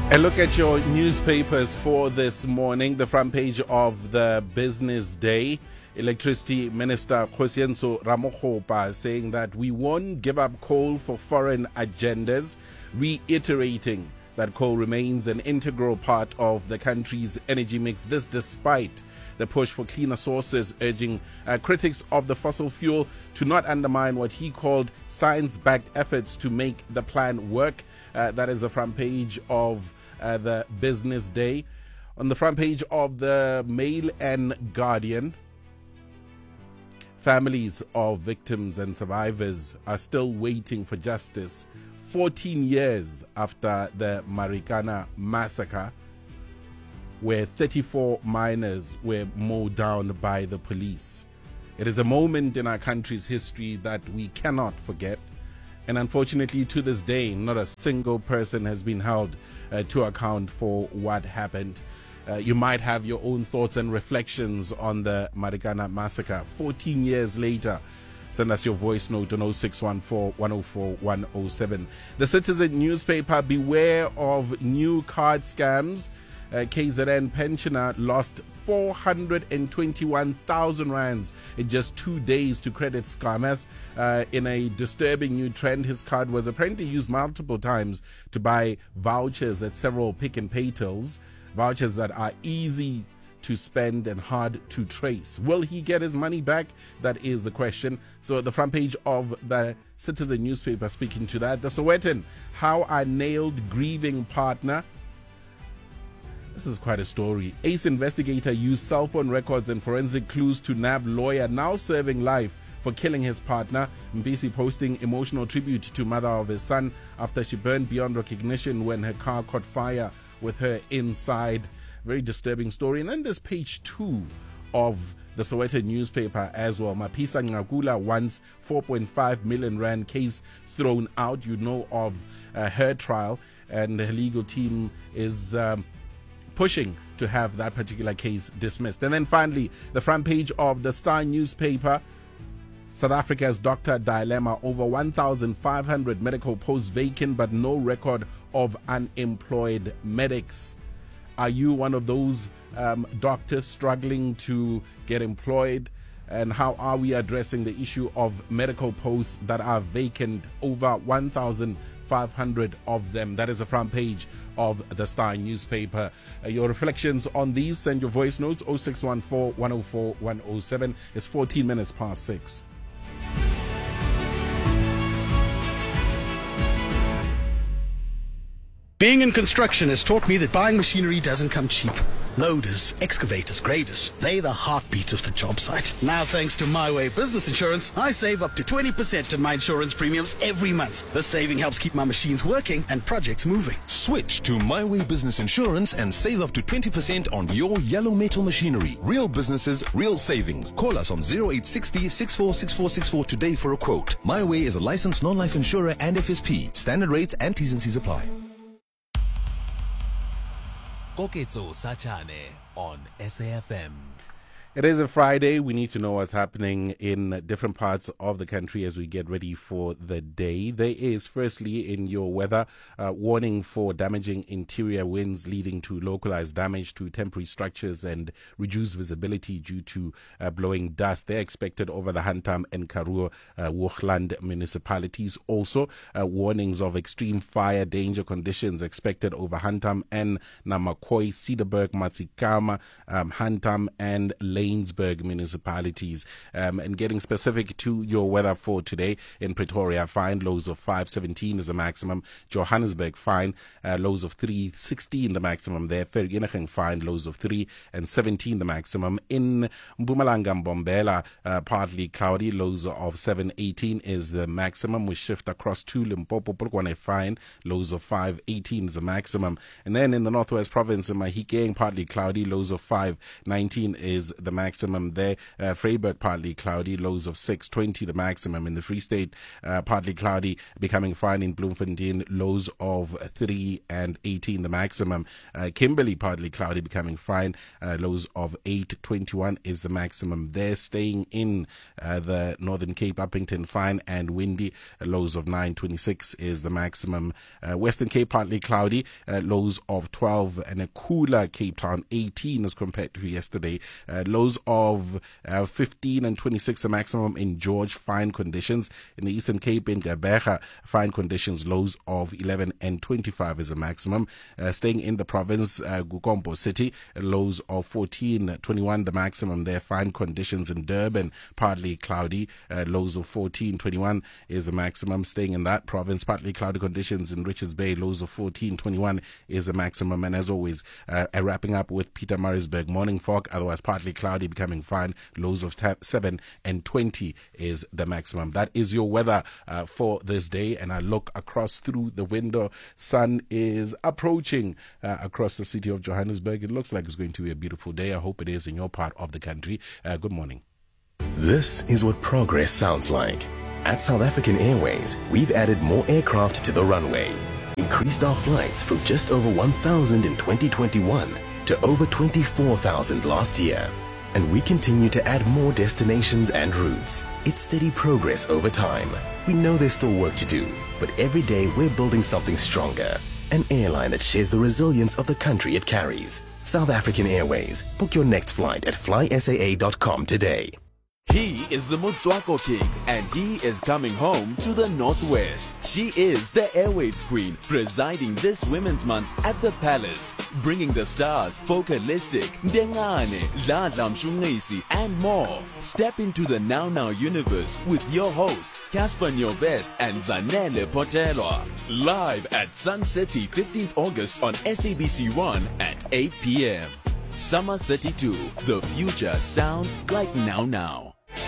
A look at your newspapers for this morning. The front page of the Business Day. Electricity Minister Kgosientsho Ramokgopa saying that we won't give up coal for foreign agendas, reiterating that coal remains an integral part of the country's energy mix. This despite the push for cleaner sources, urging critics of the fossil fuel to not undermine what he called science-backed efforts to make the plan work. That is the front page of the Business Day. On the front page of the Mail and Guardian, families of victims and survivors are still waiting for justice 14 years after the Marikana massacre, where 34 miners were mowed down by the police. It is a moment in our country's history that we cannot forget. And unfortunately, to this day, not a single person has been held to account for what happened. You might have your own thoughts and reflections on the Marikana massacre. 14 years later, send us your voice note on 0614 104 107. The Citizen newspaper, beware of new card scams. KZN pensioner lost 421,000 rands in just 2 days to credit scammers. In a disturbing new trend, his card was apparently used multiple times to buy vouchers at several Pick and Pay tills, vouchers that are easy to spend and hard to trace. Will he get his money back? That is the question. So at the front page of the Citizen newspaper, speaking to that, the Sowetan, how I nailed grieving partner. This is quite a story. Ace investigator used cell phone records and forensic clues to nab lawyer now serving life for killing his partner. Mbisi posting emotional tribute to mother of his son after she burned beyond recognition when her car caught fire with her inside. Very disturbing story. And then there's page 2 of the Sowetan newspaper as well. Mapisa Ngakula wants 4.5 million rand case thrown out. You know of her trial, and her legal team is pushing to have that particular case dismissed. And then finally, the front page of the Star newspaper, South Africa's doctor dilemma. Over 1,500 medical posts vacant, but no record of unemployed medics. Are you one of those doctors struggling to get employed? And how are we addressing the issue of medical posts that are vacant? Over 1,500 of them. That is the front page of the Star newspaper. Your reflections on these, send your voice notes 0614 104 107. It's 14 minutes past 6. Being in construction has taught me that buying machinery doesn't come cheap. Loaders, excavators, graders, they're the heartbeat of the job site. Now, thanks to My Way Business Insurance, I save up to 20% of my insurance premiums every month. This saving helps keep my machines working and projects moving. Switch to My Way Business Insurance and save up to 20% on your yellow metal machinery. Real businesses, real savings. Call us on 0860 646464 today for a quote. My Way is a licensed non-life insurer and FSP. Standard rates and T's and C's apply. Koketso Sachane on SAFM. It is a Friday. We need to know what's happening in different parts of the country as we get ready for the day. There is, firstly, in your weather, warning for damaging interior winds leading to localized damage to temporary structures and reduced visibility due to blowing dust. They're expected over the Hantam and Karoo Hoogland municipalities. Also, warnings of extreme fire danger conditions expected over Hantam and Namakwa, Cedarburg, Matsikama, Hantam and Lanesburg municipalities. And getting specific to your weather for today, in Pretoria, fine, lows of 517 is the maximum. Johannesburg, fine, lows of 316 the maximum there. Vereeniging, fine, lows of 3 and 17 the maximum. In Mpumalanga, Mbombela, partly cloudy, lows of 718 is the maximum. We shift across to Limpopo, Polokwane, fine, lows of 518 is the maximum. And then in the Northwest Province, in Mahikeng, partly cloudy, lows of 519 is the the maximum there. Vryburg partly cloudy, lows of 6, 20 the maximum. In the Free State, partly cloudy, becoming fine in Bloemfontein, lows of 3 and 18 the maximum. Kimberley partly cloudy, becoming fine, lows of 8, 21 is the maximum there. Staying in the Northern Cape, Uppington fine and windy, lows of 9, 26 is the maximum. Western Cape partly cloudy, lows of 12, and a cooler Cape Town, 18 as compared to yesterday. Lows of 15 and 26 the maximum in George, fine conditions. In the Eastern Cape, in Gqeberha, fine conditions, lows of 11 and 25 is the maximum. Staying in the province, Gukombo City, lows of 14, 21 the maximum there. Fine conditions in Durban, partly cloudy, lows of 14, 21 is the maximum. Staying in that province, partly cloudy conditions in Richards Bay, lows of 14, 21 is the maximum. And as always, wrapping up with Pietermaritzburg, morning fog, otherwise partly cloudy, becoming fine, lows of 7 and 20 is the maximum. That is your weather for this day. And I look across through the window, sun is approaching across the city of Johannesburg. It looks like it's going to be a beautiful day. I hope it is in your part of the country. Good morning. This is what progress sounds like. At South African Airways, we've added more aircraft to the runway, increased our flights from just over 1,000 in 2021 to over 24,000 last year. And we continue to add more destinations and routes. It's steady progress over time. We know there's still work to do, but every day we're building something stronger. An airline that shares the resilience of the country it carries. South African Airways. Book your next flight at flysaa.com today. He is the Motswako King, and he is coming home to the Northwest. She is the Airwaves Queen, presiding this Women's Month at the Palace, bringing the stars Focalistic, Dengane, Dladla Mshunqisi, and more. Step into the Now Now universe with your hosts, Casper Nyovest and Zanele Potelwa. Live at Sun City, 15th August on SABC1 at 8 p.m. Summer 32, the future sounds like Now Now.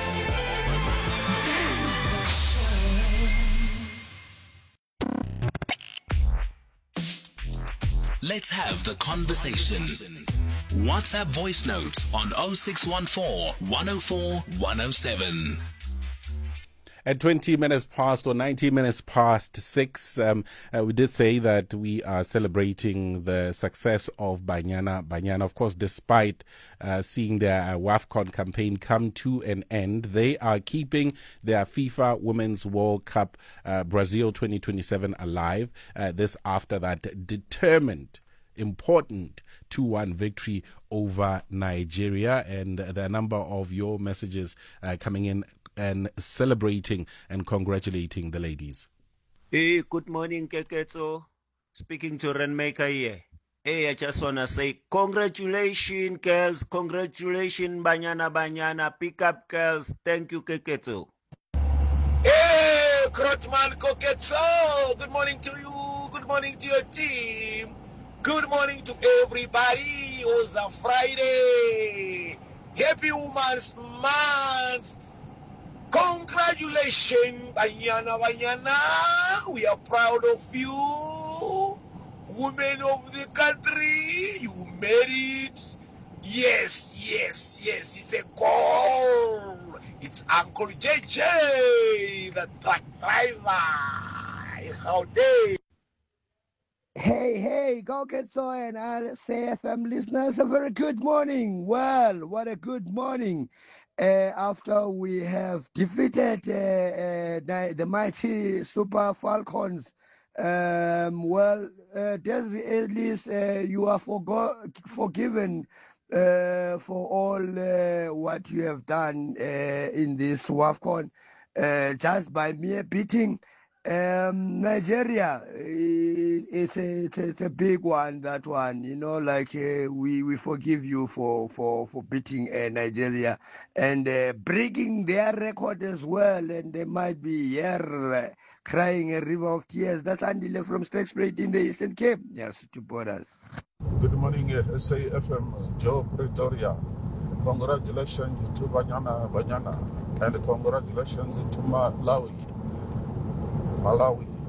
Let's have the conversation. WhatsApp voice notes on 0614 104 107. At 20 minutes past or 19 minutes past 6, we did say that we are celebrating the success of Banyana. Banyana, of course, despite seeing their WAFCON campaign come to an end, they are keeping their FIFA Women's World Cup Brazil 2027 alive. This after that determined, important 2-1 victory over Nigeria. And there are a number of your messages coming in and celebrating and congratulating the ladies. Hey, good morning, Keketso. Speaking to Renmaker here. Hey, I just want to say congratulations, girls. Congratulations, Banyana. Pick up, girls. Thank you, Keketso. Hey, Krotman Koketso. Good morning to you. Good morning to your team. Good morning to everybody. It was a Friday. Happy Women's Month. Congratulations, Banyana. We are proud of you. Women of the country, you made it. Yes. It's a goal. It's Uncle JJ, the truck driver. How day? Hey, go get so and RSAFM listeners, a very good morning. Well, what a good morning. After we have defeated the mighty Super Falcons, Desiree Ellis, you are forgiven for all what you have done in this WAFCON, just by mere beating Nigeria. It's a big one, that one, you know, like we forgive you for beating Nigeria and breaking their record as well, and they might be here crying a river of tears. That's Andile from Stellenbosch in the Eastern Cape. Yes, to borders. Good morning, SAFM, Joe Pretoria. Congratulations to Banyana, and congratulations to Malawi.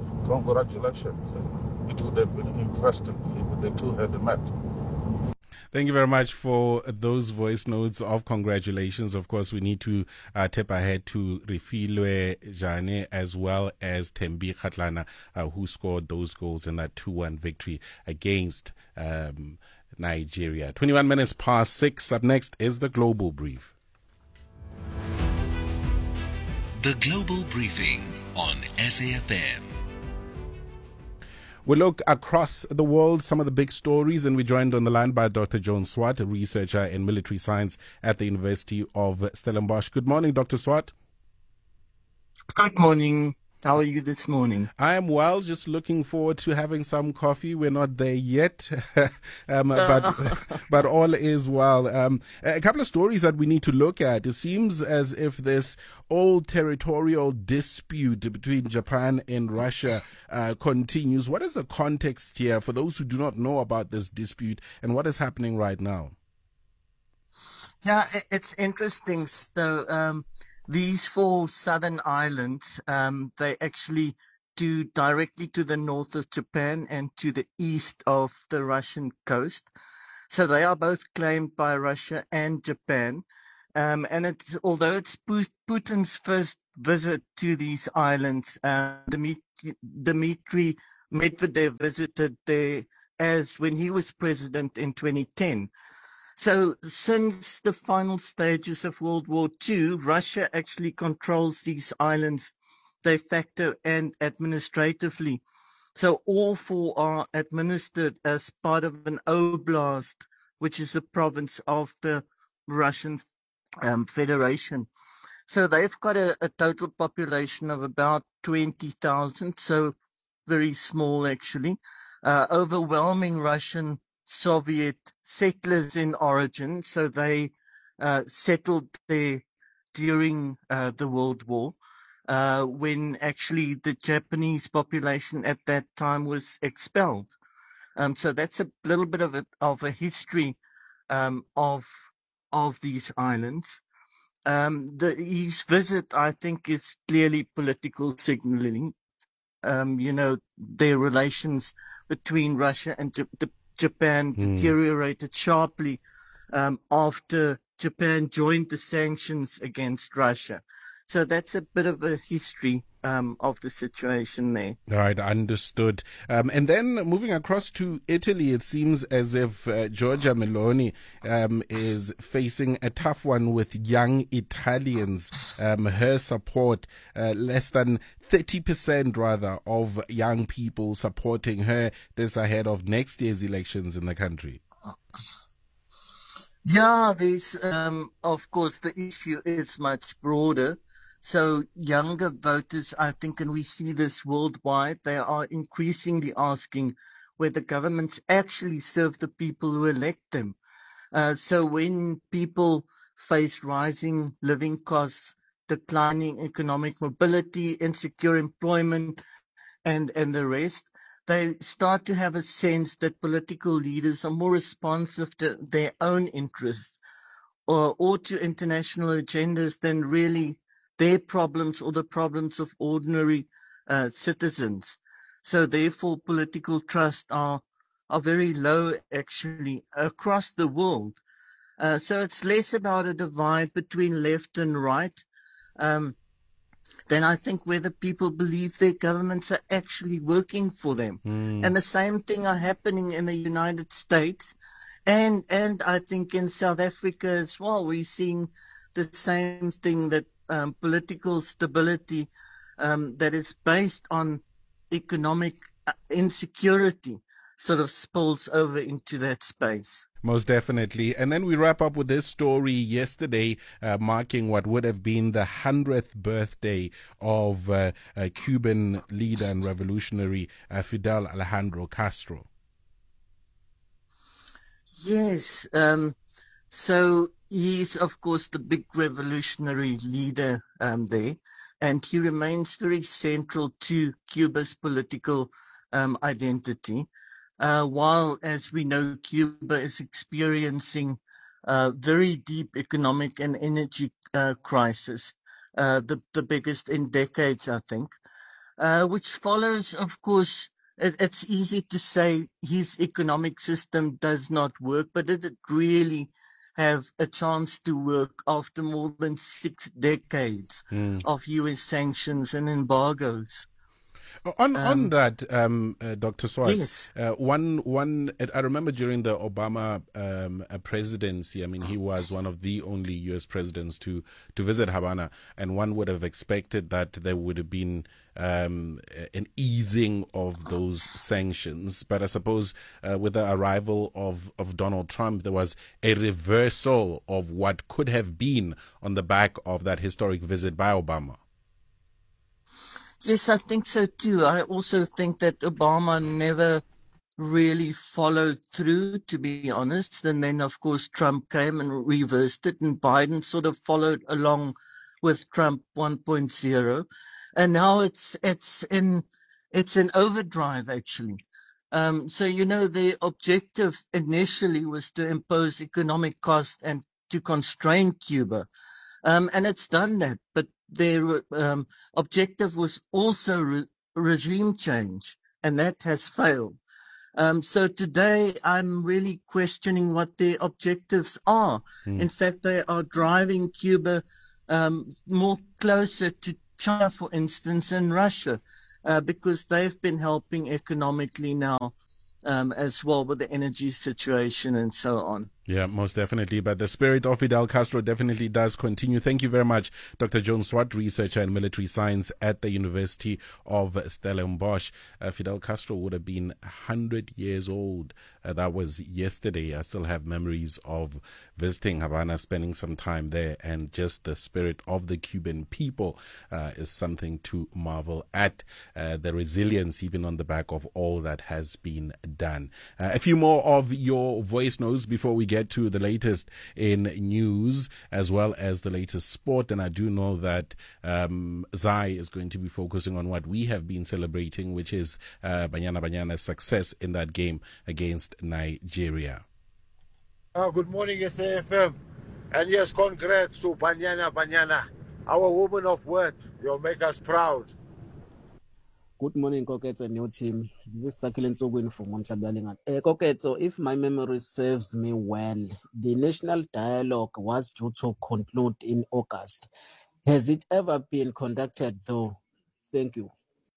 Congratulations. It would have been interesting if the two had met. Thank you very much for those voice notes of congratulations. Of course, we need to tip ahead to Refilwe Jane as well as Tembi Khatlana, who scored those goals in that 2-1 victory against Nigeria. 21 minutes past 6. Up next is the Global Brief. The Global Briefing on SAFM. We look across the world, some of the big stories, and we're joined on the line by Dr. Joan Swart, a researcher in military science at the University of Stellenbosch. Good morning, Dr. Swart. Good morning. How are you this morning? I am just looking forward to having some coffee. We're not there yet, but all is well. A couple of stories that we need to look at. It seems as if this old territorial dispute between Japan and Russia continues. What is the context here for those who do not know about this dispute and what is happening right now? Yeah, it's interesting. So, these 4 southern islands, they actually do directly to the north of Japan and to the east of the Russian coast. So they are both claimed by Russia and Japan. And although it's Putin's first visit to these islands, Dmitry Medvedev visited there as when he was president in 2010. So since the final stages of World War II, Russia actually controls these islands de facto and administratively. So all 4 are administered as part of an oblast, which is a province of the Russian Federation. So they've got a total population of about 20,000, so very small actually. Overwhelming Russian Soviet settlers in origin, so they settled there during the World War, when actually the Japanese population at that time was expelled. So that's a little bit of a history of these islands. His visit, I think, is clearly political signaling. Their relations between Russia and Japan deteriorated sharply after Japan joined the sanctions against Russia. So that's a bit of a history of the situation there. All right, understood. And then moving across to Italy, it seems as if Giorgia Meloni is facing a tough one with young Italians. Her support, less than 30% rather of young people supporting her this ahead of next year's elections in the country. Yeah, there's, of course, the issue is much broader. So younger voters, I think, and we see this worldwide, they are increasingly asking whether governments actually serve the people who elect them. So when people face rising living costs, declining economic mobility, insecure employment, and the rest, they start to have a sense that political leaders are more responsive to their own interests or to international agendas than really their problems or the problems of ordinary citizens. So therefore, political trust are very low, actually, across the world. So it's less about a divide between left and right than I think whether people believe their governments are actually working for them. And the same thing are happening in the United States and I think in South Africa as well. We're seeing the same thing, that political stability that is based on economic insecurity sort of spills over into that space. Most definitely. And then we wrap up with this story yesterday, marking what would have been the 100th birthday of Cuban leader and revolutionary Fidel Alejandro Castro. Yes. So he's, of course, the big revolutionary leader there, and he remains very central to Cuba's political identity. While, as we know, Cuba is experiencing very deep economic and energy crisis, the biggest in decades, I think, which follows, of course, it's easy to say his economic system does not work, but did it really have a chance to work after more than 6 decades of US sanctions and embargoes? On that, Dr. Swart, yes. I remember during the Obama presidency, I mean, he was one of the only U.S. presidents to visit Havana, and one would have expected that there would have been an easing of those sanctions. But I suppose with the arrival of Donald Trump, there was a reversal of what could have been on the back of that historic visit by Obama. Yes, I think so too. I also think that Obama never really followed through, to be honest. And then, of course, Trump came and reversed it, and Biden sort of followed along with Trump 1.0. And now it's in overdrive, actually. So, the objective initially was to impose economic cost and to constrain Cuba. And it's done that, but their objective was also regime change, and that has failed. So today I'm really questioning what their objectives are. In fact, they are driving Cuba more closer to China, for instance, and Russia, because they've been helping economically now as well with the energy situation and so on. Yeah, most definitely. But the spirit of Fidel Castro definitely does continue. Thank you very much, Dr. Joan Swart, researcher in military science at the University of Stellenbosch. Fidel Castro would have been 100 years old. That was yesterday. I still have memories of visiting Havana, spending some time there, and just the spirit of the Cuban people is something to marvel at. The resilience, even on the back of all that has been done. A few more of your voice notes before we get to the latest in news as well as the latest sport. And I do know that Zai is going to be focusing on what we have been celebrating, which is Banyana's success in that game against Nigeria. Good morning, SAFM. And yes, congrats to Banyana, our woman of words. You'll make us proud. Good morning, Koketso and your team. This is Sakile Ntsogwini from Montlabalingan. Koketso, if my memory serves me well, the national dialogue was due to conclude in August. Has it ever been conducted, though? Thank you.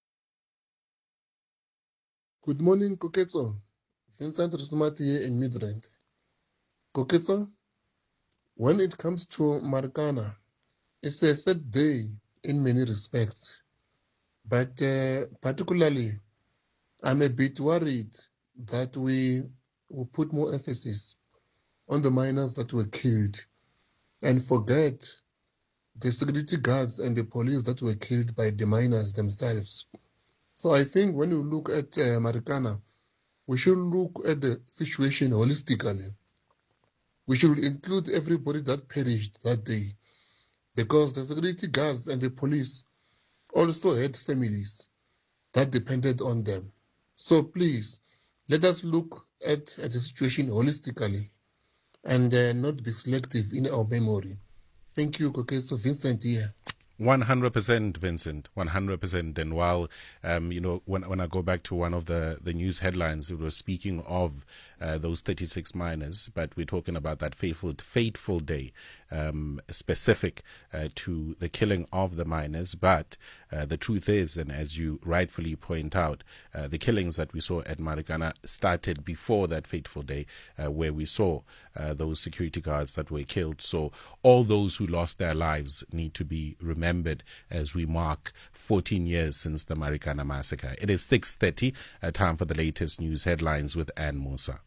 Good morning, Koketso. Vincent Rismati here in Midrand. Koketso, when it comes to Marikana, it's a sad day in many respects. But particularly, I'm a bit worried that we will put more emphasis on the miners that were killed and forget the security guards and the police that were killed by the miners themselves. So I think when you look at Marikana, we should look at the situation holistically. We should include everybody that perished that day, because the security guards and the police also had families that depended on them. So please, let us look at the situation holistically and not be selective in our memory. Thank you, Koketso. Vincent here. 100%, Vincent, 100%. And while, when I go back to one of the news headlines, it was speaking of those 36 miners, but we're talking about that fateful day, specific to the killing of the miners. But the truth is, and as you rightfully point out, the killings that we saw at Marikana started before that fateful day, where we saw those security guards that were killed. So all those who lost their lives need to be remembered as we mark 14 years since the Marikana massacre. It is 6:30, time for the latest news headlines with Ann Musa.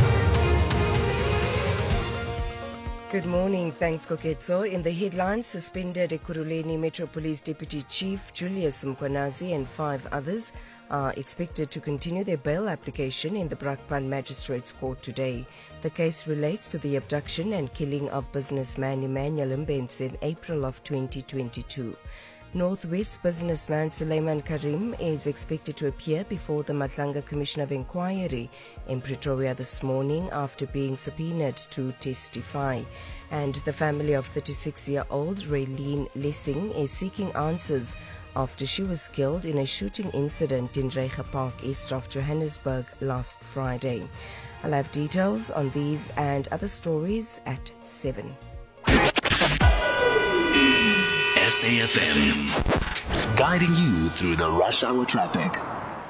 Good morning. Thanks, Koketso. In the headlines, suspended Ekurhuleni Metro Police Deputy Chief Julius Mkhwanazi and 5 others are expected to continue their bail application in the Brakpan Magistrates Court today. The case relates to the abduction and killing of businessman Emmanuel Mbensi in April of 2022. Northwest businessman Suleiman Karim is expected to appear before the Matlanga Commission of Inquiry in Pretoria this morning after being subpoenaed to testify. And the family of 36-year-old Raylene Lessing is seeking answers after she was killed in a shooting incident in Reiger Park, east of Johannesburg, last Friday. I'll have details on these and other stories at 7. SAFM, guiding you through the rush hour traffic.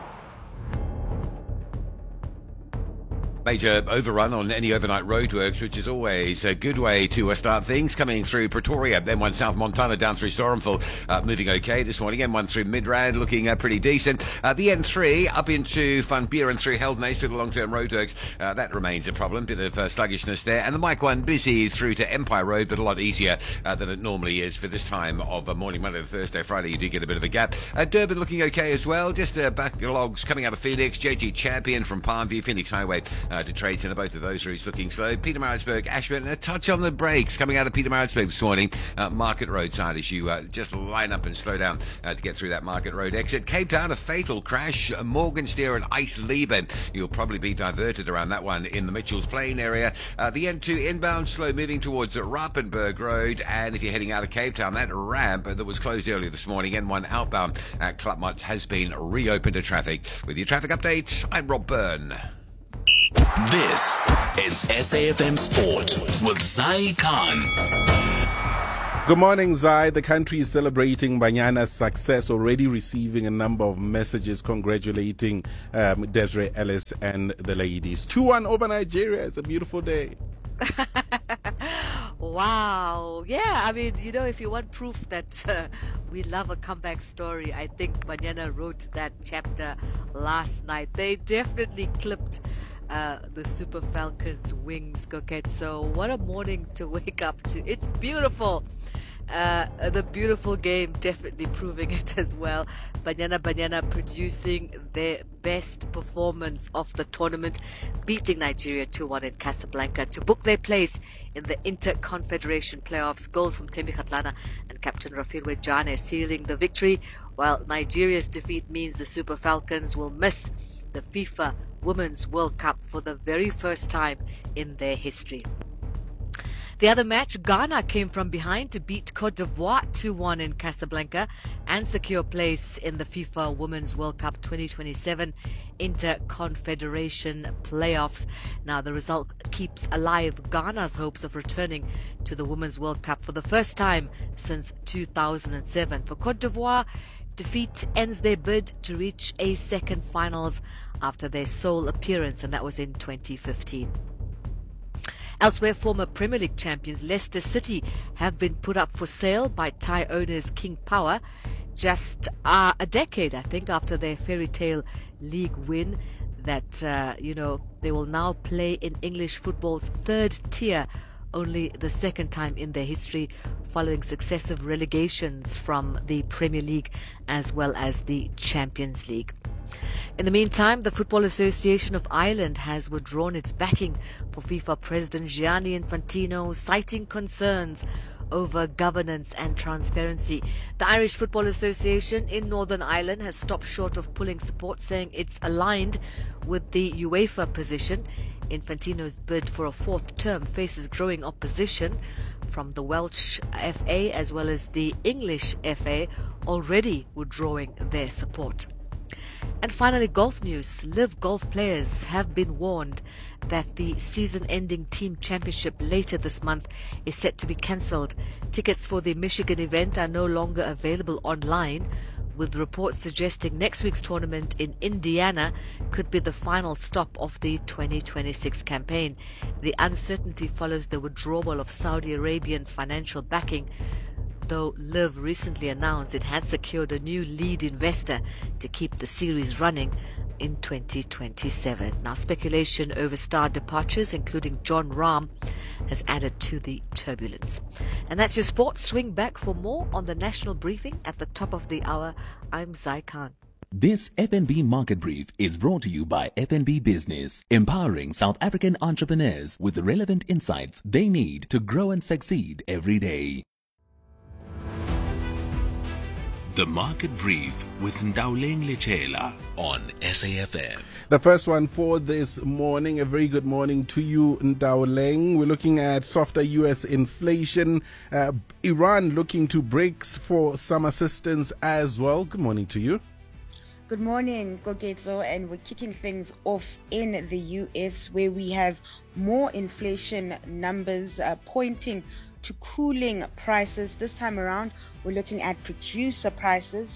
Major overrun on any overnight roadworks, which is always a good way to start things. Coming through Pretoria, M1 South Montana down through Storenville, moving okay this morning. M1 through Midrand looking pretty decent. The N3 up into Van Buren through Heldnace through the long-term roadworks. That remains a problem, bit of sluggishness there. And the Mike 1 busy through to Empire Road, but a lot easier than it normally is for this time of morning, Monday to Thursday. Friday you do get a bit of a gap. Durban looking okay as well. Just backlogs coming out of Phoenix. JG Champion from Palmview, Phoenix Highway to Trade Centre, both of those routes looking slow. Pietermaritzburg, Ashburn, a touch on the brakes coming out of Pietermaritzburg this morning. Market Road side as you just line up and slow down to get through that Market Road exit. Cape Town, a fatal crash. Morgensteer and Eisleben. You'll probably be diverted around that one in the Mitchells Plain area. The N2 inbound, slow moving towards Rappenberg Road. And if you're heading out of Cape Town, that ramp that was closed earlier this morning, N1 outbound at Klapmuts, has been reopened to traffic. With your traffic update, I'm Rob Byrne. This is SAFM Sport with Zai Khan. Good morning, Zai. The country is celebrating Banyana's success, already receiving a number of messages congratulating Desiree Ellis and the ladies. 2-1 over Nigeria. It's a beautiful day. Wow. Yeah, I mean, you know, if you want proof that we love a comeback story, I think Banyana wrote that chapter last night. They definitely clipped the Super Falcons' wings, Coquette. So what a morning to wake up to. It's beautiful. The beautiful game definitely proving it as well. Banyana producing their best performance of the tournament, beating Nigeria 2-1 in Casablanca to book their place in the Inter-Confederation playoffs. Goals from Thembi Kgatlana and captain Rafilwe Jane sealing the victory, while Nigeria's defeat means the Super Falcons will miss the FIFA Women's World Cup for the very first time in their history. The other match, Ghana came from behind to beat Cote d'Ivoire 2-1 in Casablanca and secure place in the FIFA Women's World Cup 2027 Inter-Confederation playoffs. Now, the result keeps alive Ghana's hopes of returning to the Women's World Cup for the first time since 2007. For Cote d'Ivoire, defeat ends their bid to reach a second finals after their sole appearance, and that was in 2015. Elsewhere, former Premier League champions Leicester City have been put up for sale by Thai owners King Power just a decade, I think, after their fairy tale league win. That, they will now play in English football's third tier, only the second time in their history, following successive relegations from the Premier League as well as the Champions League. In the meantime, the Football Association of Ireland has withdrawn its backing for FIFA President Gianni Infantino, citing concerns over governance and transparency. The Irish Football Association in Northern Ireland has stopped short of pulling support, saying it's aligned with the UEFA position. Infantino's bid for a fourth term faces growing opposition from the Welsh FA as well as the English FA, already withdrawing their support. And finally, golf news. Live Golf players have been warned that the season-ending team championship later this month is set to be cancelled. Tickets for the Michigan event are no longer available online, with reports suggesting next week's tournament in Indiana could be the final stop of the 2026 campaign. The uncertainty follows the withdrawal of Saudi Arabian financial backing, though Liv recently announced it had secured a new lead investor to keep the series running in 2027. Now, speculation over star departures, including John Rahm, has added to the turbulence. And that's your sport. Swing back for more on the national briefing at the top of the hour. I'm Zai Khan. This FNB Market Brief is brought to you by FNB Business, empowering South African entrepreneurs with the relevant insights they need to grow and succeed every day. The Market Brief with Ndawleng Lechela on SAFM. The first one for this morning. A very good morning to you, Ndawleng. We're looking at softer U.S. inflation. Iran looking to BRICS for some assistance as well. Good morning to you. Good morning, Koketso, and we're kicking things off in the U.S. where we have more inflation numbers pointing to cooling prices. This time around, we're looking at producer prices.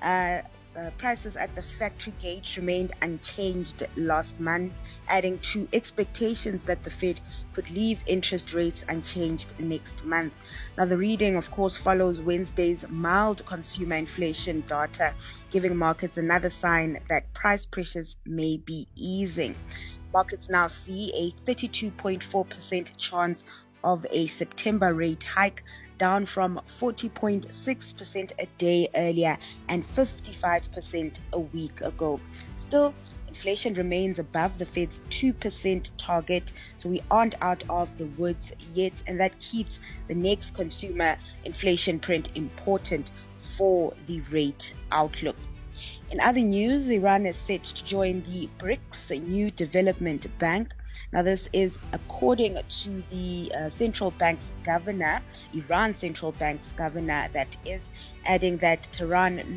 Prices at the factory gate remained unchanged last month, adding to expectations that the Fed could leave interest rates unchanged next month. Now, the reading, of course, follows Wednesday's mild consumer inflation data, giving markets another sign that price pressures may be easing. Markets now see a 32.4% chance of a September rate hike, down from 40.6% a day earlier and 55% a week ago. Still, inflation remains above the Fed's 2% target, so we aren't out of the woods yet, and that keeps the next consumer inflation print important for the rate outlook. In other news, Iran is set to join the BRICS New Development Bank. Now, this is according to the central bank's governor, Iran's central bank's governor, that is, adding that Tehran is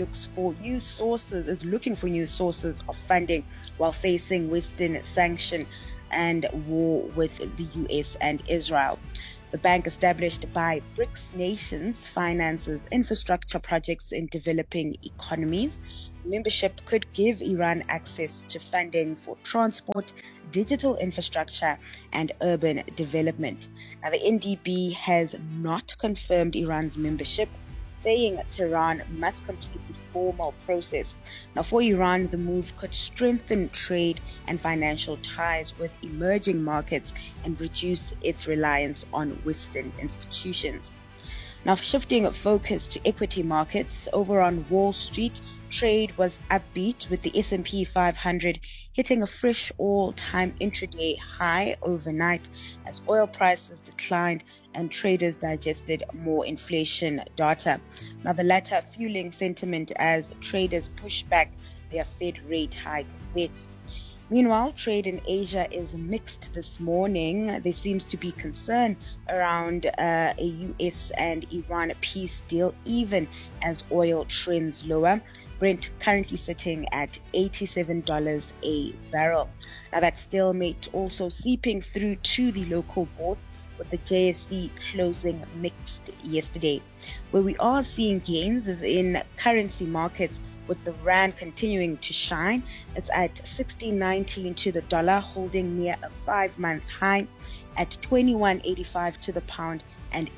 looking for new sources of funding while facing Western sanction and war with the US and Israel. The bank, established by BRICS nations, finances infrastructure projects in developing economies. Membership could give Iran access to funding for transport, digital infrastructure, and urban development. Now, the NDB has not confirmed Iran's membership, saying Tehran must complete the formal process. Now, for Iran, the move could strengthen trade and financial ties with emerging markets and reduce its reliance on Western institutions. Now, shifting focus to equity markets, over on Wall Street, trade was upbeat, with the S&P 500 hitting a fresh all-time intraday high overnight as oil prices declined and traders digested more inflation data. Now, the latter fueling sentiment as traders push back their Fed rate hike bets. Meanwhile, trade in Asia is mixed this morning. There seems to be concern around a US and Iran peace deal, even as oil trends lower. Brent currently sitting at $87 a barrel. Now, that stalemate also seeping through to the local bourse, with the JSE closing mixed yesterday. Where we are seeing gains is in currency markets, with the rand continuing to shine. It's at 16.19 to the dollar, holding near a 5-month high at 21.85 to the pound and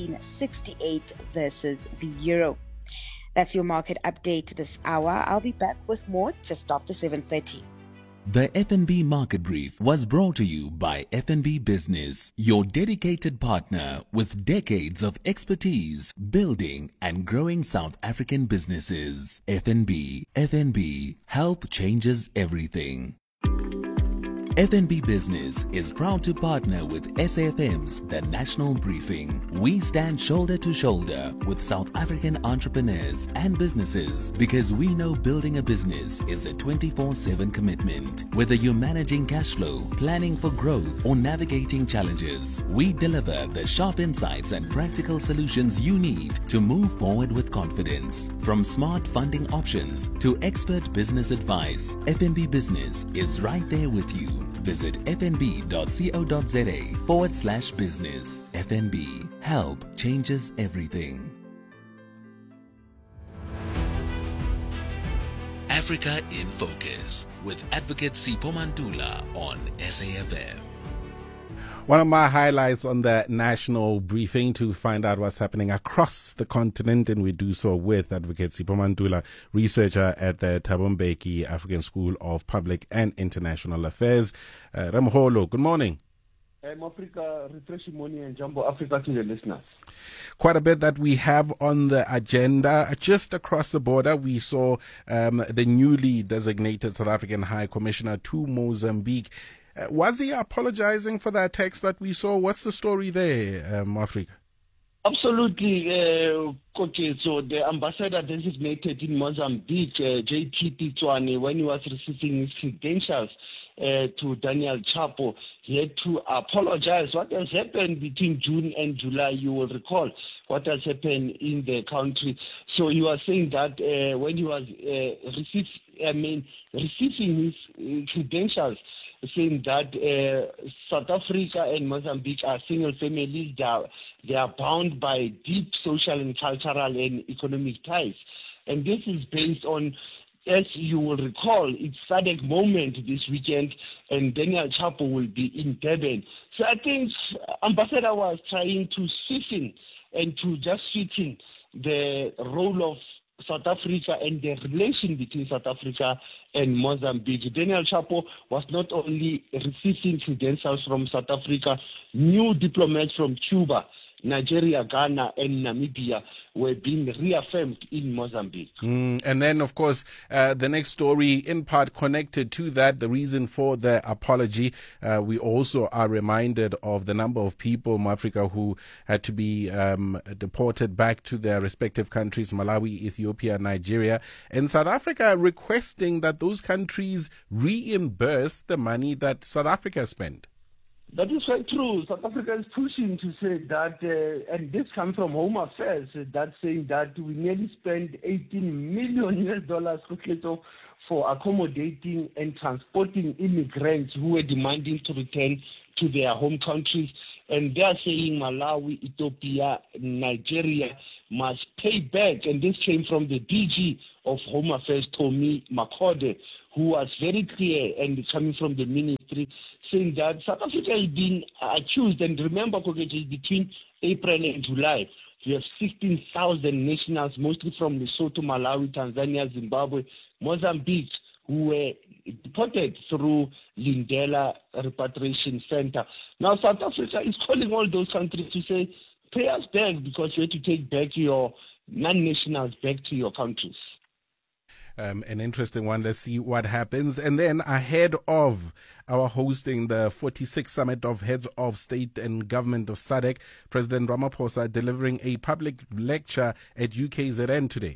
18.68 versus the euro. That's your market update this hour. I'll be back with more just after 7:30. The FNB Market Brief was brought to you by FNB Business, your dedicated partner with decades of expertise building and growing South African businesses. FNB, help changes everything. FNB Business is proud to partner with SAFM's The National Briefing. We stand shoulder to shoulder with South African entrepreneurs and businesses because we know building a business is a 24/7 commitment. Whether you're managing cash flow, planning for growth, or navigating challenges, we deliver the sharp insights and practical solutions you need to move forward with confidence. From smart funding options to expert business advice, FNB Business is right there with you. Visit fnb.co.za/business. FNB, help changes everything. Africa in Focus with Advocate Sipho Mantula on SAFM. One of my highlights on the national briefing to find out what's happening across the continent, and we do so with Advocate Sipho Mantula, researcher at the Thabo Mbeki African School of Public and International Affairs. Ramholo, good morning. Africa, refreshing morning and Jumbo Africa to the listeners. Quite a bit that we have on the agenda. Just across the border, we saw the newly designated South African High Commissioner to Mozambique. Was he apologizing for that text that we saw? What's the story there, Africa? Absolutely, okay. So the ambassador designated in Mozambique, J.T. Titswane, when he was receiving his credentials to Daniel Chapo, he had to apologize. What has happened between June and July, you will recall what has happened in the country. So he was saying that when he was receiving his credentials, saying that South Africa and Mozambique are single families. They are bound by deep social and cultural and economic ties. And this is based on, as you will recall, it's SADC moment this weekend, and Daniel Chapo will be in Durban. So I think Ambassador was trying to sweeten and to just fit in the role of South Africa and the relation between South Africa and Mozambique. Daniel Chapo was not only receiving credentials from South Africa, new diplomats from Cuba, Nigeria, Ghana, and Namibia were being reaffirmed in Mozambique. And then, of course, the next story, in part connected to that, the reason for the apology, we also are reminded of the number of people in Africa who had to be deported back to their respective countries, Malawi, Ethiopia, Nigeria, and South Africa requesting that those countries reimburse the money that South Africa spent. That is quite true. South Africa is pushing to say that, and this comes from Home Affairs, that's saying that we nearly spent $18 million for accommodating and transporting immigrants who were demanding to return to their home countries. And they are saying Malawi, Ethiopia, Nigeria must pay back. And this came from the DG of Home Affairs, Tommy Makode, who was very clear and coming from the ministry, saying that South Africa is being accused. And remember, between April and July, we have 16,000 nationals, mostly from Lesotho, Malawi, Tanzania, Zimbabwe, Mozambique, who were deported through Lindela Repatriation Center. Now, South Africa is calling all those countries to say, pay us back because you have to take back your non-nationals back to your countries. An interesting one. Let's see what happens. And then ahead of our hosting the 46th Summit of Heads of State and Government of SADC, President Ramaphosa delivering a public lecture at UKZN today.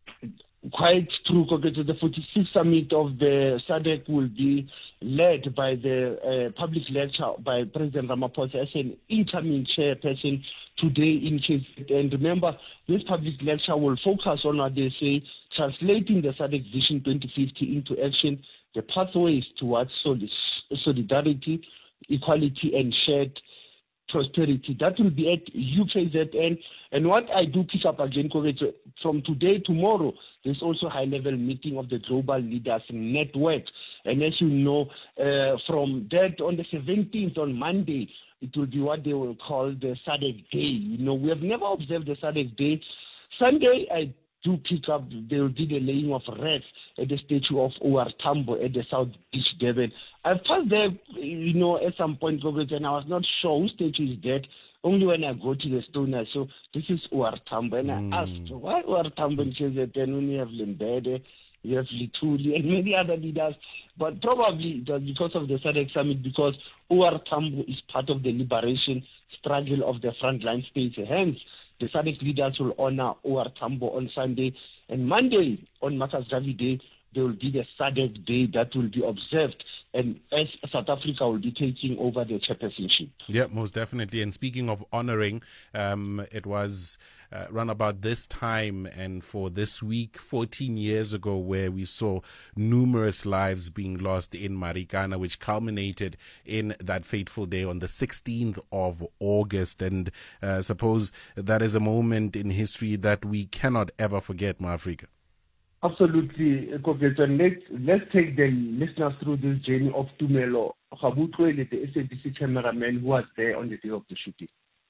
Quite true, Koketo. The 46th Summit of the SADC will be led by the public lecture by President Ramaphosa as an incoming chairperson today in KZN. And remember, this public lecture will focus on what they say, translating the SADC Vision 2050 into action, the pathways towards solidarity, equality, and shared prosperity. That will be at UKZN. And what I do pick up again, from today, tomorrow, there's also a high-level meeting of the Global Leaders Network. And as you know, from that on the 17th, on Monday, it will be what they will call the SADC Day. You know, we have never observed the SADC Day. Sunday, I do pick up, they will be the laying of wreaths at the statue of OR Tambo at the South Beach, Durban. I've passed there, you know, at some point, and I was not sure whose statue is dead. Only when I go to the stone, I saw this is OR Tambo. And I asked, why OR Tambo? And she said, then when you have Lembede, you have Lituli, and many other leaders. But probably it was because of the SADC Summit, because OR Tambo is part of the liberation struggle of the frontline states. Hence, the SADC leaders will honor OR Tambo on Sunday. And Monday, on Marcus Garvey Day, there will be the SADC Day that will be observed. And as South Africa will be taking over the chairpersonship. Yeah, most definitely. And speaking of honoring, it was run about this time and for this week, 14 years ago, where we saw numerous lives being lost in Marikana, which culminated in that fateful day on the 16th of August. And suppose that is a moment in history that we cannot ever forget, Maafrika. Absolutely, Koketo. Let's take the listeners through this journey of Tumelo Khabutwele, the SABC cameraman who was there on the day of the shooting.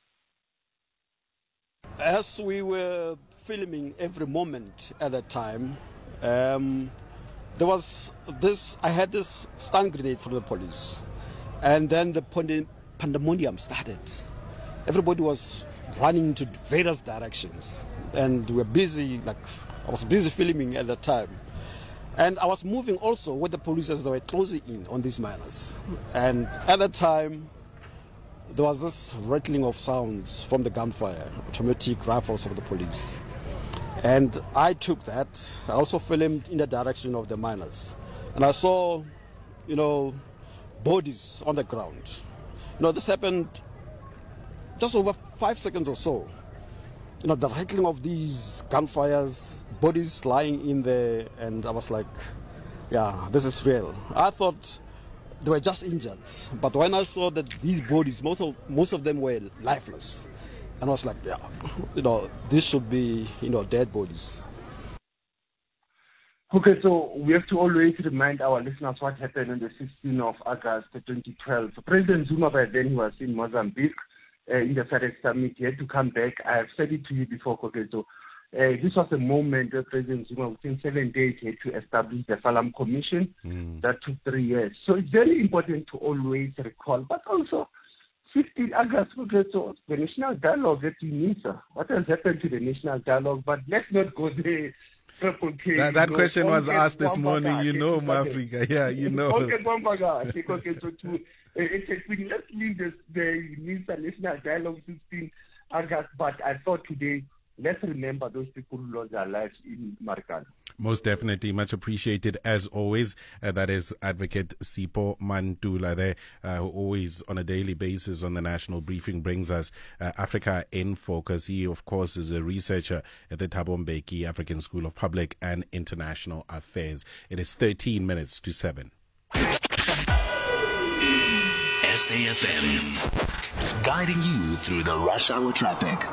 As we were filming every moment at that time, there was this. I had this stun grenade from the police, and then the pandemonium started. Everybody was running into various directions, and we were busy. I was busy filming at that time. And I was moving also with the police as they were closing in on these miners. And at that time, there was this rattling of sounds from the gunfire, automatic rifles of the police. And I took that. I also filmed in the direction of the miners. And I saw, bodies on the ground. This happened just over 5 seconds or so. The rattling of these gunfires, bodies lying in there, and I was like, yeah, this is real. I thought they were just injured, but when I saw that these bodies, most of them were lifeless, and I was like, yeah, this should be, dead bodies. Okay, so we have to always remind our listeners what happened on the 16th of August 2012. President Zuma, by then, he was in Mozambique in the SADC summit. He had to come back. I have said it to you before, Koketo. This was a moment where President Zuma, within 7 days, he had to establish the Salam Commission. That took 3 years. So it's very important to always recall, but also 15 August, Koketo, the national dialogue at UNISA. What has happened to the national dialogue? But let's not go there. That question was asked this morning, Mafrika. Yeah, Let's leave the national dialogue 16 August, but I thought today, let's remember those people who lost their lives in Marikana. Most definitely. Much appreciated as always. That is Advocate Sipho Mantula there, who always on a daily basis on the National Briefing brings us Africa in Focus. He, of course, is a researcher at the Thabo Mbeki African School of Public and International Affairs. It is 13 minutes to 7. SAFM, guiding you through the rush hour traffic.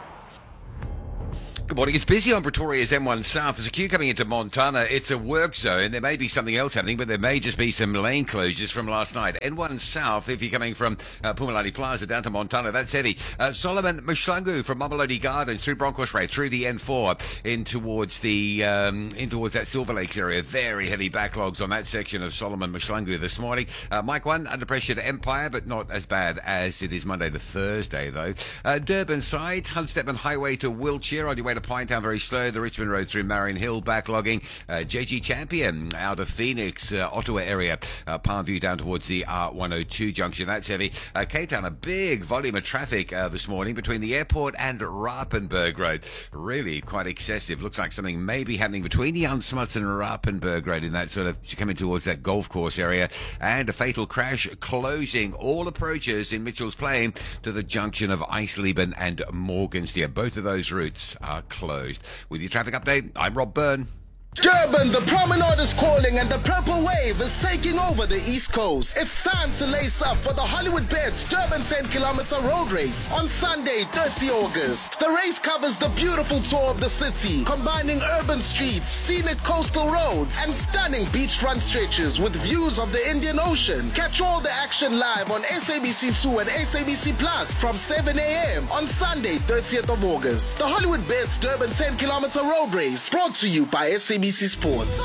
Good morning. It's busy on Pretoria's M1 South. There's a queue coming into Montana. It's a work zone. There may be something else happening, but there may just be some lane closures from last night. N1 South, if you're coming from Pumalani Plaza down to Montana, that's heavy. Solomon Mshlangu from Mamelodi Gardens through Bronkhorstspruit, through the N4 in towards that Silver Lakes area. Very heavy backlogs on that section of Solomon Mshlangu this morning. Mike 1 under pressure to Empire, but not as bad as it is Monday to Thursday, though. Durban side, Hunstepman Highway to Wiltshire on your way to Pinetown, very slow. The Richmond Road through Marion Hill, backlogging. JG Champion out of Phoenix, Ottawa area, Palmview down towards the R102 junction. That's heavy. Cape Town, a big volume of traffic this morning between the airport and Rappenberg Road. Really quite excessive. Looks like something may be happening between the Jan Smuts and Rappenberg Road in that sort of coming towards that golf course area. And a fatal crash closing all approaches in Mitchell's Plain to the junction of Eisleben and Morgensteer. Both of those routes are closed. With your traffic update, I'm Rob Byrne. Durban, the promenade is calling and the purple wave is taking over the East Coast. It's time to lace up for the Hollywood Bets Durban 10-kilometer road race on Sunday, 30 August. The race covers the beautiful tour of the city, combining urban streets, scenic coastal roads, and stunning beachfront stretches with views of the Indian Ocean. Catch all the action live on SABC2 and SABC Plus from 7 a.m. on Sunday, 30th of August. The Hollywood Bets Durban 10-kilometer road race brought to you by SABC Sports.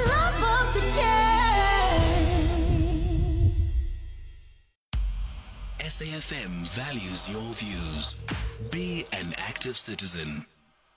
SAFM values your views. Be an active citizen.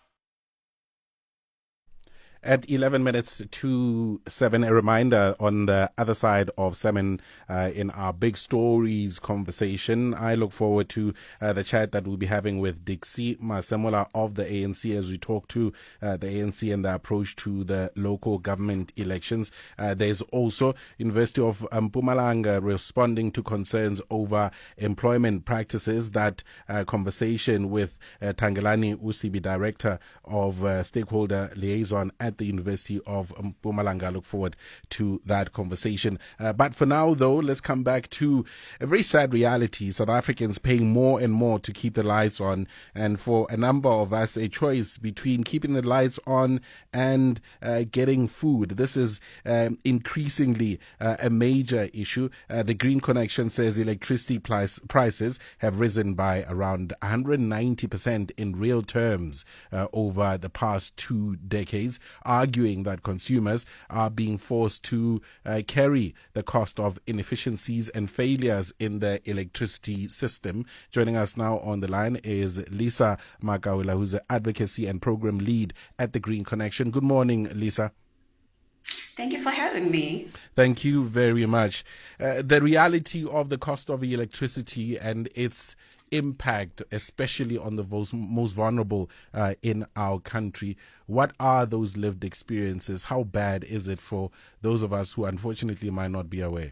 At 11 minutes to 7, a reminder on the other side of 7 in our big stories conversation. I look forward to the chat that we'll be having with Dixie Masemola of the ANC as we talk to the ANC and the approach to the local government elections. There's also University of Mpumalanga responding to concerns over employment practices. That conversation with Tangelani Usibi, Director of Stakeholder Liaison at the University of Mpumalanga. Look forward to that conversation. But for now, though, let's come back to a very sad reality. South Africans paying more and more to keep the lights on. And for a number of us, a choice between keeping the lights on and getting food. This is increasingly a major issue. The Green Connection says electricity prices have risen by around 190% in real terms over the past 2 decades, arguing that consumers are being forced to carry the cost of inefficiencies and failures in the electricity system. Joining us now on the line is Lisa Makawela, who's the advocacy and program lead at the Green Connection. Good morning, Lisa. Thank you for having me. Thank you very much. The reality of the cost of electricity and its impact, especially on the most vulnerable in our country. What are those lived experiences? How bad is it for those of us who unfortunately might not be aware?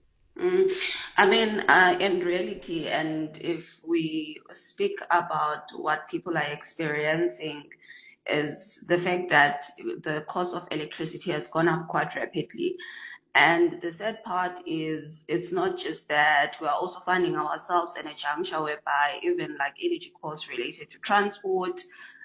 I mean, in reality, and if we speak about what people are experiencing, is the fact that the cost of electricity has gone up quite rapidly. And the sad part is it's not just that, we are also finding ourselves in a juncture whereby even like energy costs related to transport,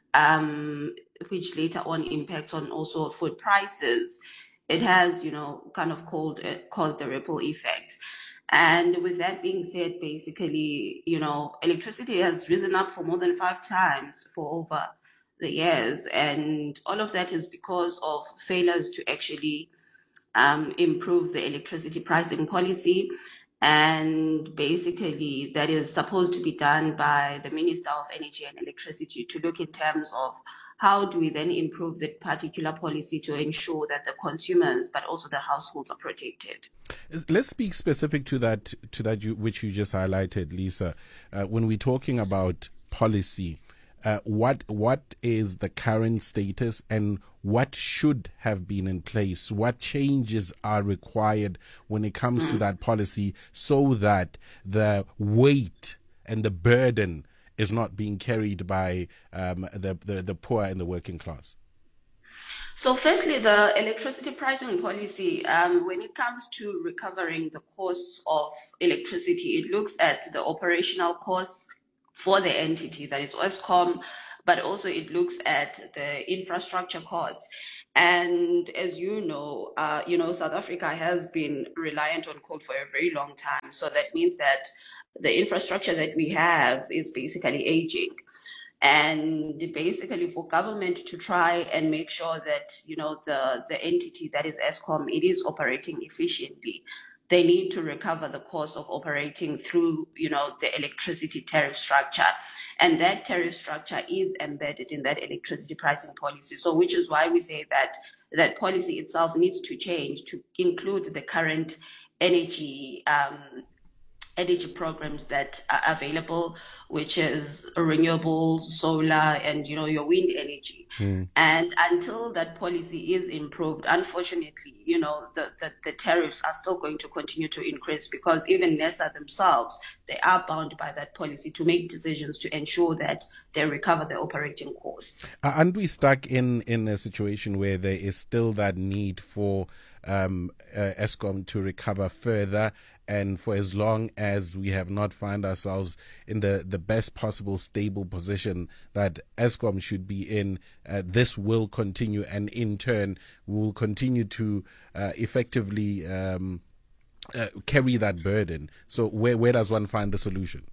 which later on impacts on also food prices, it has, kind of caused a ripple effect. And with that being said, basically, electricity has risen up for more than 5 times for over the years. And all of that is because of failures to actually improve the electricity pricing policy. And basically, that is supposed to be done by the Minister of Energy and Electricity to look in terms of how do we then improve that particular policy to ensure that the consumers, but also the households, are protected. Let's speak specific to that which you just highlighted, Lisa. When we're talking about policy, what is the current status and what should have been in place? What changes are required when it comes to that policy so that the weight and the burden is not being carried by the poor and the working class? So firstly, the electricity pricing policy, when it comes to recovering the costs of electricity, it looks at the operational costs for the entity, that is Eskom, but also it looks at the infrastructure costs. And as you know, South Africa has been reliant on coal for a very long time. So that means that the infrastructure that we have is basically aging. And basically for government to try and make sure that, the entity that is Eskom, it is operating efficiently, they need to recover the cost of operating through, the electricity tariff structure. And that tariff structure is embedded in that electricity pricing policy. So which is why we say that that policy itself needs to change to include the current energy programs that are available, which is renewables, solar, and your wind energy. And until that policy is improved, unfortunately, the tariffs are still going to continue to increase, because even NERSA themselves, they are bound by that policy to make decisions to ensure that they recover the operating costs. Aren't we stuck in a situation where there is still that need for Eskom to recover further? And for as long as we have not found ourselves in the best possible stable position that Eskom should be in, this will continue, and in turn will continue to effectively carry that burden. So where does one find the solution?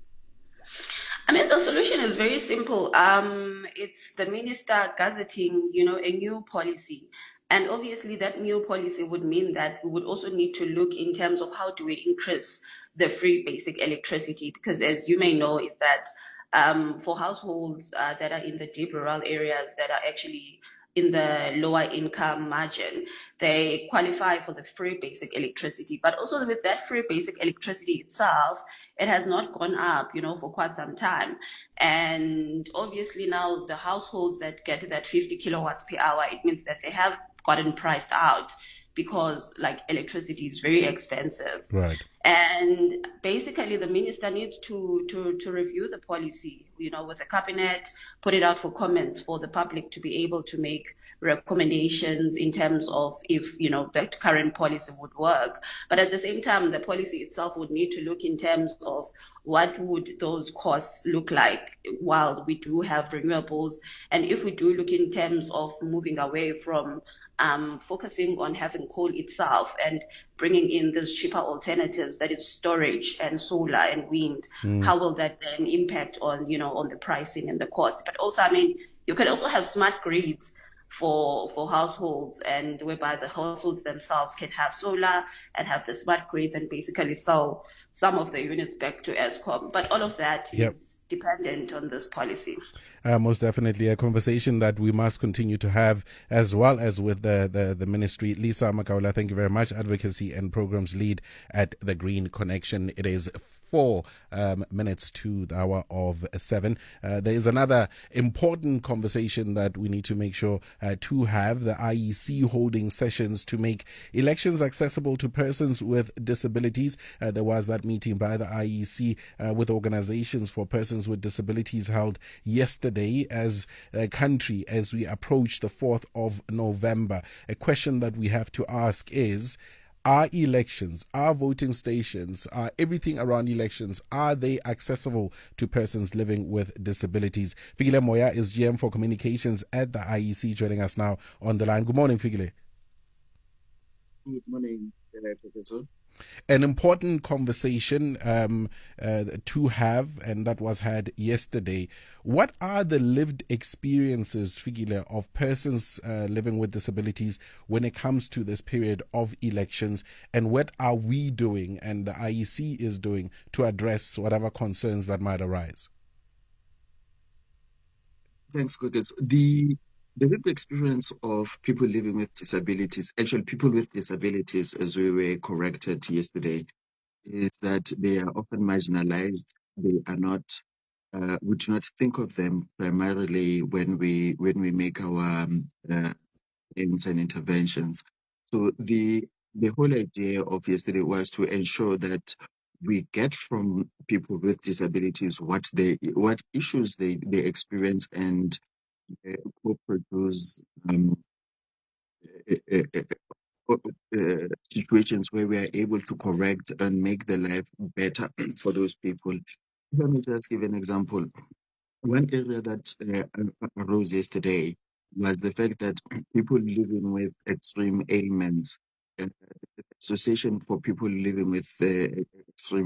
I mean, the solution is very simple. It's the minister gazetting, a new policy. And obviously that new policy would mean that we would also need to look in terms of how do we increase the free basic electricity, because as you may know is that for households that are in the deep rural areas that are actually in the lower income margin, they qualify for the free basic electricity. But also with that free basic electricity itself, it has not gone up, for quite some time. And obviously now the households that get that 50 kilowatts per hour, it means that they have gotten priced out, because electricity is very expensive. Right. And basically the minister needs to review the policy, with the cabinet, put it out for comments for the public to be able to make recommendations in terms of if, that current policy would work. But at the same time, the policy itself would need to look in terms of what would those costs look like while we do have renewables. And if we do look in terms of moving away from focusing on having coal itself and bringing in those cheaper alternatives, that is storage and solar and wind, how will that then impact on, on the pricing and the cost? But also, you can also have smart grids for households, and whereby the households themselves can have solar and have the smart grids and basically sell some of the units back to Eskom. But all of that is dependent on this policy. Most definitely a conversation that we must continue to have, as well as with the ministry. Lisa Makaula, thank you very much. Advocacy and Programs Lead at the Green Connection. It is 4 minutes to the hour of 7. There is another important conversation that we need to make sure to have. The IEC holding sessions to make elections accessible to persons with disabilities. There was that meeting by the IEC with organizations for persons with disabilities held yesterday as a country as we approach the 4th of November. A question that we have to ask is, our elections, our voting stations, everything around elections, are they accessible to persons living with disabilities? Fikile Moya is GM for Communications at the IEC, joining us now on the line. Good morning, Fikile. Good morning, Professor. An important conversation to have, and that was had yesterday. What are the lived experiences, Fikile, of persons living with disabilities when it comes to this period of elections, and what are we doing and the IEC is doing to address whatever concerns that might arise? Thanks, Koketso. The lived experience of people living with disabilities, actually people with disabilities, as we were corrected yesterday, is that they are often marginalized. They are not, we do not think of them primarily when we make our aims and interventions. So the whole idea of yesterday was to ensure that we get from people with disabilities what issues they experience, and co-produce situations where we are able to correct and make the life better for those people. Let me just give an example. One area that arose yesterday was the fact that people living with extreme ailments, Association for People Living with Extreme